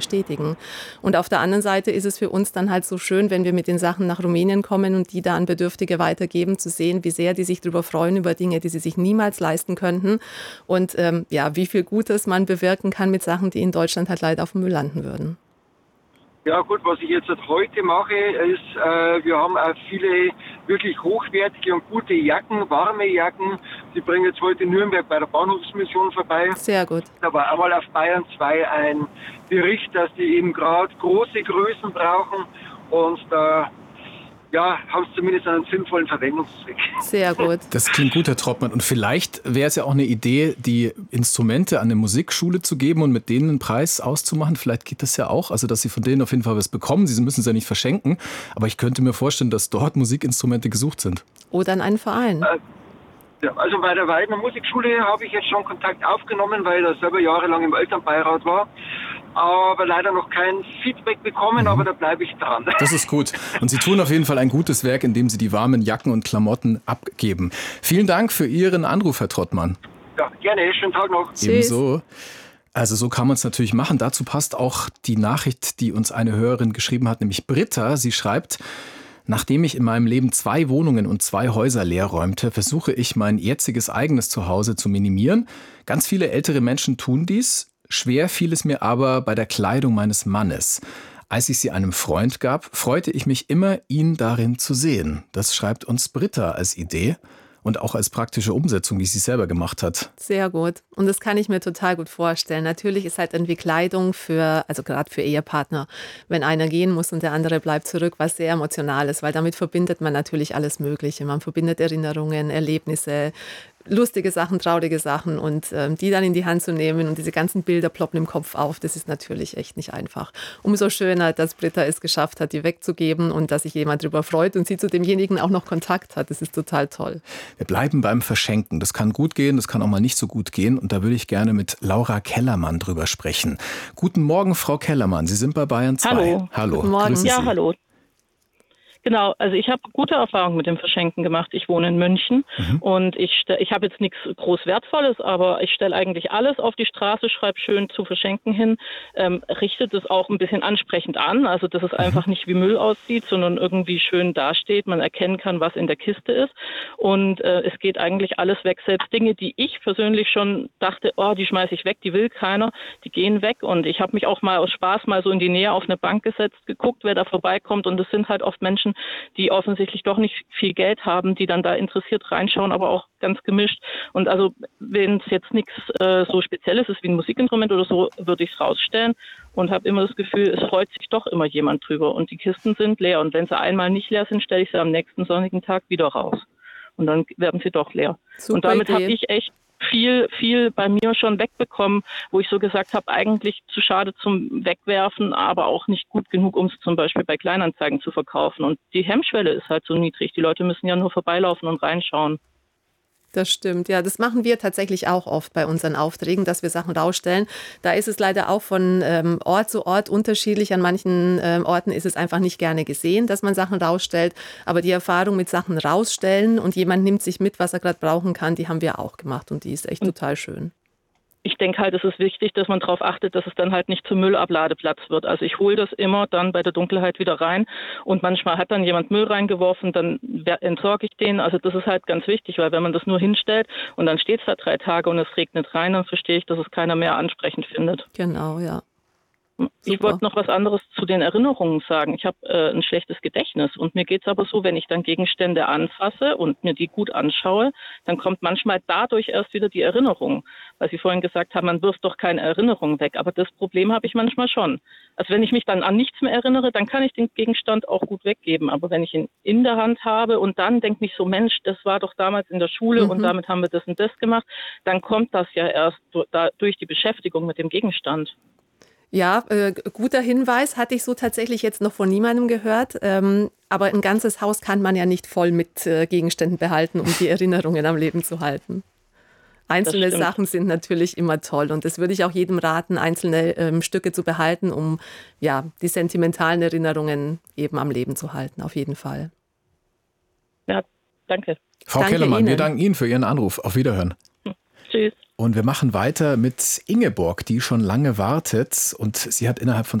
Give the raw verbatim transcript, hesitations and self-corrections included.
bestätigen. Und auf der anderen Seite ist es für uns dann halt so schön, wenn wir mit den Sachen nach Rumänien kommen und die da an Bedürftige weitergeben, zu sehen, wie sehr die sich darüber freuen, über Dinge, die sie sich niemals leisten könnten. Und ähm, ja, wie viel Gutes man bewirken kann mit Sachen, die in Deutschland halt leider auf dem Müll landen würden. Ja gut, was ich jetzt heute mache, ist, äh, wir haben auch viele wirklich hochwertige und gute Jacken, warme Jacken. Die bringen jetzt heute in Nürnberg bei der Bahnhofsmission vorbei. Sehr gut. Da war einmal auf Bayern zwei ein Bericht, dass die eben gerade große Größen brauchen und da ja, haben es zumindest einen sinnvollen Verwendungszweck. Sehr gut. Das klingt gut, Herr Troppmann. Und vielleicht wäre es ja auch eine Idee, die Instrumente an eine Musikschule zu geben und mit denen einen Preis auszumachen. Vielleicht geht das ja auch, also dass Sie von denen auf jeden Fall was bekommen. Sie müssen es ja nicht verschenken. Aber ich könnte mir vorstellen, dass dort Musikinstrumente gesucht sind. Oder an einen Verein. Äh, ja, also bei der Weidner Musikschule habe ich jetzt schon Kontakt aufgenommen, weil ich da selber jahrelang im Elternbeirat war. Aber leider noch kein Feedback bekommen, mhm. aber da bleibe ich dran. Das ist gut. Und Sie tun auf jeden Fall ein gutes Werk, indem Sie die warmen Jacken und Klamotten abgeben. Vielen Dank für Ihren Anruf, Herr Trottmann. Ja, gerne. Schönen Tag noch. Ebenso. Also so kann man es natürlich machen. Dazu passt auch die Nachricht, die uns eine Hörerin geschrieben hat, nämlich Britta. Sie schreibt: Nachdem ich in meinem Leben zwei Wohnungen und zwei Häuser leer räumte, versuche ich, mein jetziges eigenes Zuhause zu minimieren. Ganz viele ältere Menschen tun dies. Schwer fiel es mir aber bei der Kleidung meines Mannes. Als ich sie einem Freund gab, freute ich mich immer, ihn darin zu sehen. Das schreibt uns Britta als Idee und auch als praktische Umsetzung, die sie selber gemacht hat. Sehr gut. Und das kann ich mir total gut vorstellen. Natürlich ist halt irgendwie Kleidung für, also gerade für Ehepartner, wenn einer gehen muss und der andere bleibt zurück, was sehr emotional ist, weil damit verbindet man natürlich alles Mögliche. Man verbindet Erinnerungen, Erlebnisse, lustige Sachen, traurige Sachen und ähm, die dann in die Hand zu nehmen und diese ganzen Bilder ploppen im Kopf auf, das ist natürlich echt nicht einfach. Umso schöner, dass Britta es geschafft hat, die wegzugeben und dass sich jemand darüber freut und sie zu demjenigen auch noch Kontakt hat. Das ist total toll. Wir bleiben beim Verschenken. Das kann gut gehen, das kann auch mal nicht so gut gehen und da würde ich gerne mit Laura Kellermann drüber sprechen. Guten Morgen, Frau Kellermann. Sie sind bei Bayern zwei. Hallo. Hallo. Guten Morgen. Grüßen Ja, Sie. hallo. Genau, also ich habe gute Erfahrungen mit dem Verschenken gemacht. Ich wohne in München mhm. und ich stell, ich habe jetzt nichts groß Wertvolles, aber ich stelle eigentlich alles auf die Straße, schreibe schön zu verschenken hin, ähm, richtet es auch ein bisschen ansprechend an, also dass es mhm. einfach nicht wie Müll aussieht, sondern irgendwie schön dasteht, man erkennen kann, was in der Kiste ist und äh, es geht eigentlich alles weg. Selbst Dinge, die ich persönlich schon dachte, oh, die schmeiße ich weg, die will keiner, die gehen weg und ich habe mich auch mal aus Spaß mal so in die Nähe auf eine Bank gesetzt, geguckt, wer da vorbeikommt und das sind halt oft Menschen, die offensichtlich doch nicht viel Geld haben, die dann da interessiert reinschauen, aber auch ganz gemischt. Und also wenn es jetzt nichts äh, so Spezielles ist wie ein Musikinstrument oder so, würde ich es rausstellen und habe immer das Gefühl, es freut sich doch immer jemand drüber. Und die Kisten sind leer. Und wenn sie einmal nicht leer sind, stelle ich sie am nächsten sonnigen Tag wieder raus. Und dann werden sie doch leer. Super und damit habe Idee. ich echt viel, viel bei mir schon wegbekommen, wo ich so gesagt habe, eigentlich zu schade zum Wegwerfen, aber auch nicht gut genug, um es zum Beispiel bei Kleinanzeigen zu verkaufen. Und die Hemmschwelle ist halt so niedrig. Die Leute müssen ja nur vorbeilaufen und reinschauen. Das stimmt, ja, das machen wir tatsächlich auch oft bei unseren Aufträgen, dass wir Sachen rausstellen. Da ist es leider auch von ähm, Ort zu Ort unterschiedlich. An manchen ähm, Orten ist es einfach nicht gerne gesehen, dass man Sachen rausstellt. Aber die Erfahrung mit Sachen rausstellen und jemand nimmt sich mit, was er gerade brauchen kann, die haben wir auch gemacht und die ist echt total schön. Ich denke halt, es ist wichtig, dass man darauf achtet, dass es dann halt nicht zum Müllabladeplatz wird. Also ich hole das immer dann bei der Dunkelheit wieder rein und manchmal hat dann jemand Müll reingeworfen, dann entsorge ich den. Also das ist halt ganz wichtig, weil wenn man das nur hinstellt und dann steht es da drei Tage und es regnet rein, dann verstehe ich, dass es keiner mehr ansprechend findet. Genau, ja. Ich Super. wollte noch was anderes zu den Erinnerungen sagen. Ich habe äh, ein schlechtes Gedächtnis und mir geht es aber so, wenn ich dann Gegenstände anfasse und mir die gut anschaue, dann kommt manchmal dadurch erst wieder die Erinnerung. Weil Sie vorhin gesagt haben, man wirft doch keine Erinnerung weg. Aber das Problem habe ich manchmal schon. Also wenn ich mich dann an nichts mehr erinnere, dann kann ich den Gegenstand auch gut weggeben. Aber wenn ich ihn in der Hand habe und dann denke ich so, Mensch, das war doch damals in der Schule Mhm. und damit haben wir das und das gemacht, dann kommt das ja erst durch, da, durch die Beschäftigung mit dem Gegenstand. Ja, äh, guter Hinweis, hatte ich so tatsächlich jetzt noch von niemandem gehört. Ähm, aber ein ganzes Haus kann man ja nicht voll mit äh, Gegenständen behalten, um die Erinnerungen am Leben zu halten. Einzelne Sachen sind natürlich immer toll und das würde ich auch jedem raten, einzelne ähm, Stücke zu behalten, um ja die sentimentalen Erinnerungen eben am Leben zu halten, auf jeden Fall. Ja, danke. Frau Danke Kellermann, Ihnen. wir danken Ihnen für Ihren Anruf. Auf Wiederhören. Hm. Tschüss. Und wir machen weiter mit Ingeborg, die schon lange wartet und sie hat innerhalb von